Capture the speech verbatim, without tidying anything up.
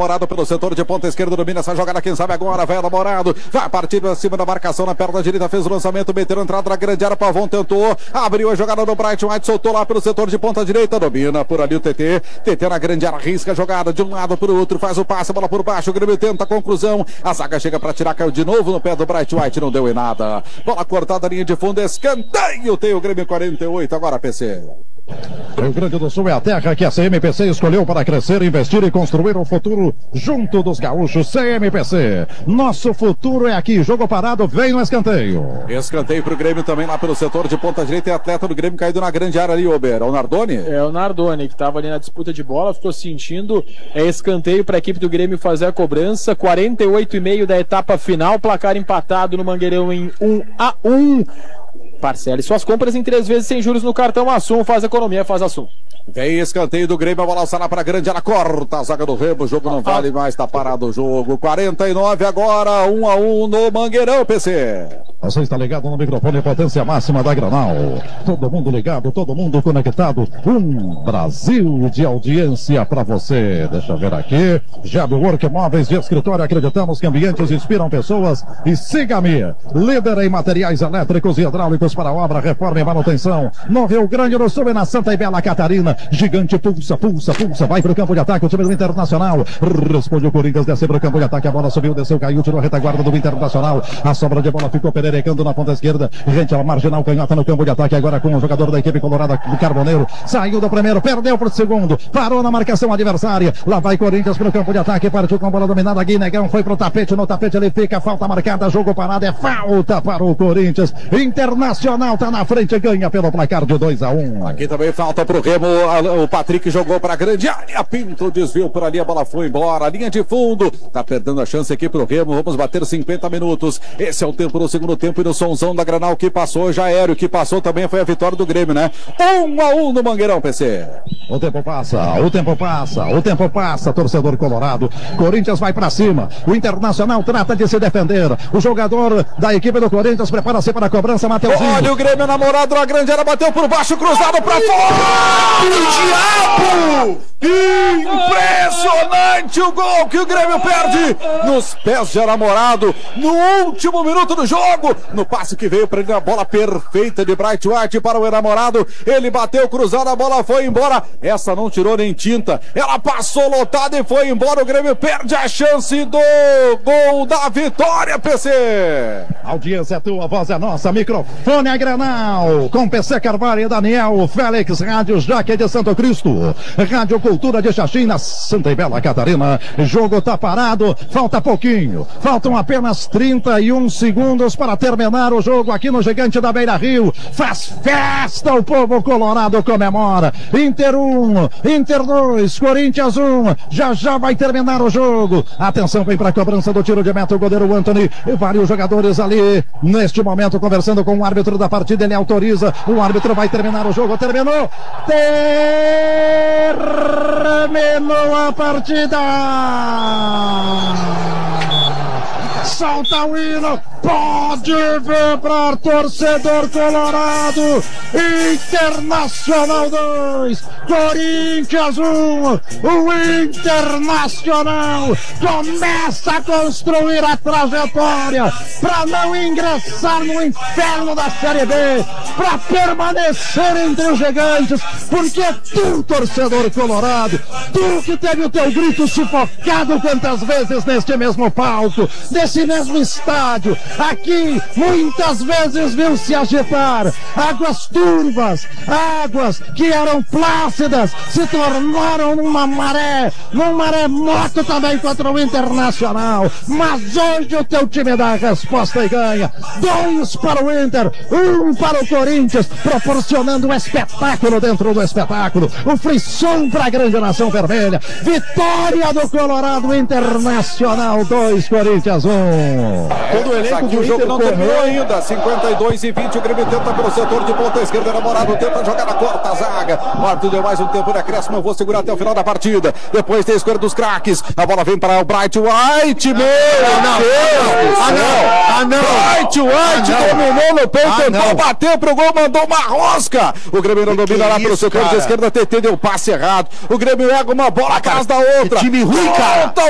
Namorado pelo setor de ponta esquerda, domina essa jogada, quem sabe agora, vai Namorado, vai partir pra cima da marcação na perna direita, fez o lançamento, meteu a entrada na grande área, Pavão tentou, abriu a jogada no Bright White, soltou lá pelo setor de ponta direita, domina por ali o T T, T T na grande área, risca a jogada de um lado para o outro, faz o passe, bola por baixo, o Grêmio tenta a conclusão, a zaga chega para tirar, caiu de novo no pé do Bright White, não deu em nada, bola cortada, linha de fundo, escanteio, tem o Grêmio quarenta e oito, agora P C. Rio Grande do Sul é a terra que a C M P C escolheu para crescer, investir e construir um futuro junto dos gaúchos. C M P C, nosso futuro é aqui. Jogo parado, vem no escanteio. Escanteio pro Grêmio também lá pelo setor de ponta direita e atleta do Grêmio caído na grande área ali, Ober. É o Nardoni? É o Nardoni que estava ali na disputa de bola, ficou sentindo. É escanteio para a equipe do Grêmio fazer a cobrança. quarenta e oito e meio da etapa final, placar empatado no Mangueirão em um a um. Parcele suas compras em três vezes sem juros no cartão Assum. Faz economia, faz Assum. Vem escanteio do Grêmio, a bola sai lá pra grande, ela corta a zaga do Remo, o jogo não vale mais, tá parado o jogo. quarenta e nove agora, um a um no Mangueirão, P C. Você está ligado no microfone, potência máxima da Granal. Todo mundo ligado, todo mundo conectado. Um Brasil de audiência pra você. Deixa eu ver aqui. Jab Work Móveis de escritório, acreditamos que ambientes inspiram pessoas. E siga-me, líder em materiais elétricos e hidráulicos para obra, reforma e manutenção. No Rio Grande do Sul e na Santa e Bela Catarina. Gigante pulsa, pulsa, pulsa, vai pro campo de ataque, o time do Internacional, responde o Corinthians, desce pro campo de ataque, a bola subiu, desceu, caiu, tirou a retaguarda do Internacional, a sobra de bola ficou pererecando na ponta esquerda, gente, a marginal canhota no campo de ataque, agora com o jogador da equipe colorada, do Carboneiro, saiu do primeiro, perdeu pro segundo, parou na marcação adversária, lá vai Corinthians pro campo de ataque, partiu com a bola dominada, Guinegão foi pro tapete, no tapete ele fica, falta marcada, jogo parado, é falta para o Corinthians, Internacional tá na frente, ganha pelo placar de dois a um. Aqui também falta pro Remo, o Patrick jogou para a grande área, Pinto desviou por ali, a bola foi embora, linha de fundo, tá perdendo a chance aqui pro Remo, vamos bater cinquenta minutos, esse é o tempo do segundo tempo e no somzão da Granal que passou, já era, o que passou também foi a vitória do Grêmio, né? um a um no Mangueirão, P C. O tempo passa, o tempo passa, o tempo passa, torcedor colorado, Corinthians vai pra cima, o Internacional trata de se defender, o jogador da equipe do Corinthians prepara-se para a cobrança, Mateuzinho. Olha o Grêmio namorado na grande área, bateu por baixo, cruzado pra fora! Diabo! Impressionante o gol que o Grêmio perde nos pés de Namorado no último minuto do jogo, no passe que veio para ele, a bola perfeita de Bright White para o Namorado, ele bateu cruzado, a bola foi embora, essa não tirou nem tinta, ela passou lotada e foi embora, o Grêmio perde a chance do gol da vitória, P C. Audiência é tua, voz é nossa, microfone é Granal, com P C Carvalho e Daniel Félix, Rádio Jaque de Santo Cristo, Rádio Cultura de Xaxim, Santa e Bela Catarina. Jogo tá parado, falta pouquinho, faltam apenas trinta e um segundos para terminar o jogo aqui no Gigante da Beira Rio. Faz festa, o povo colorado comemora. Inter um, Inter dois, Corinthians um, já já vai terminar o jogo. Atenção, vem para a cobrança do tiro de meta o goleiro Anthony e vários jogadores ali neste momento conversando com o árbitro da partida, ele autoriza, o árbitro vai terminar o jogo, terminou, terminou a partida, salta o hino, pode vibrar torcedor colorado, Internacional dois, Corinthians um, o Internacional começa a construir a trajetória para não ingressar no inferno da Série B, para permanecer entre os gigantes, porque tu, torcedor colorado, tu que teve o teu grito sufocado quantas vezes neste mesmo palco, nesse mesmo estádio, aqui muitas vezes viu se agitar águas turvas, águas que eram plácidas, se tornaram numa maré, numa maremoto também contra o Internacional, mas hoje o teu time dá a resposta e ganha, dois para o Inter, um para o Corinthians, proporcionando um espetáculo dentro do espetáculo, o frisson para a grande nação vermelha, vitória do Colorado, Internacional dois, Corinthians um. Todo o elenco do o jogo não terminou ainda, cinquenta e dois e vinte, o Grêmio tenta pelo setor de ponta esquerda, Namorado tenta jogar na quarta zaga, o árbitro deu mais um tempo de acréscimo, eu vou segurar até o final da partida, depois tem a escolha dos craques, a bola vem para o Bright White, meu Deus! Ah não, ah não, Bright White ah, dominou no peito, ah, tentou bater pro gol, mandou uma rosca, o Grêmio não domina lá pelo setor de esquerda, T T deu passe errado, o Grêmio erra uma bola atrás da outra, que time ruim, cara.